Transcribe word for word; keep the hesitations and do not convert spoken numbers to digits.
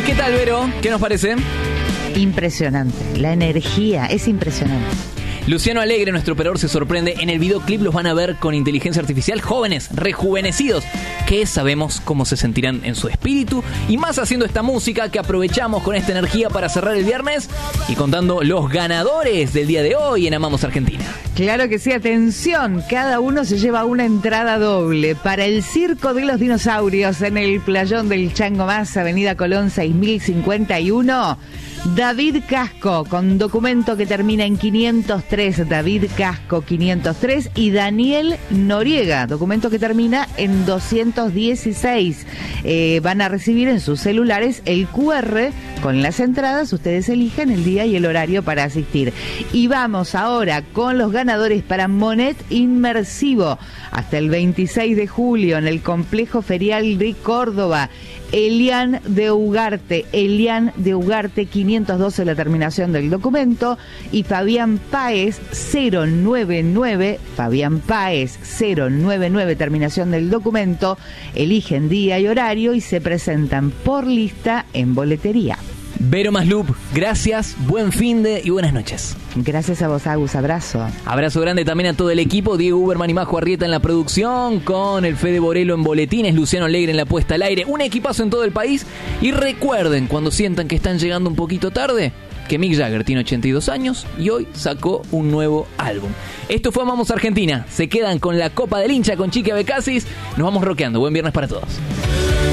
qué tal, Vero? ¿Qué nos parece? Impresionante. La energía es impresionante. Luciano Alegre, nuestro operador, se sorprende. En el videoclip los van a ver con inteligencia artificial, jóvenes, rejuvenecidos, que sabemos cómo se sentirán en su espíritu. Y más haciendo esta música que aprovechamos con esta energía para cerrar el viernes y contando los ganadores del día de hoy en Amamos Argentina. Claro que sí, atención, cada uno se lleva una entrada doble para el Circo de los Dinosaurios en el Playón del Chango Más, Avenida Colón seis mil cincuenta y uno. David Casco, con documento que termina en quinientos tres, David Casco quinientos tres, y Daniel Noriega, documento que termina en doscientos dieciséis. Eh, van a recibir en sus celulares el cu erre con las entradas, ustedes eligen el día y el horario para asistir. Y vamos ahora con los ganadores para Monet Inmersivo, hasta el veintiséis de julio en el Complejo Ferial de Córdoba. Elian de Ugarte, Elian de Ugarte quinientos doce la terminación del documento, y Fabián Páez cero noventa y nueve, Fabián Páez cero noventa y nueve terminación del documento. Eligen día y horario y se presentan por lista en boletería. Vero Maslup, gracias, buen finde y buenas noches. Gracias a vos, Agus, abrazo. Abrazo grande también a todo el equipo, Diego Uberman y Majo Arrieta en la producción, con el Fede Borelo en boletines, Luciano Alegre en la puesta al aire, un equipazo en todo el país. Y recuerden, cuando sientan que están llegando un poquito tarde, que Mick Jagger tiene ochenta y dos años y hoy sacó un nuevo álbum. Esto fue Amamos Argentina, se quedan con la Copa del Hincha con Chiqui Abecasis, nos vamos rockeando, buen viernes para todos.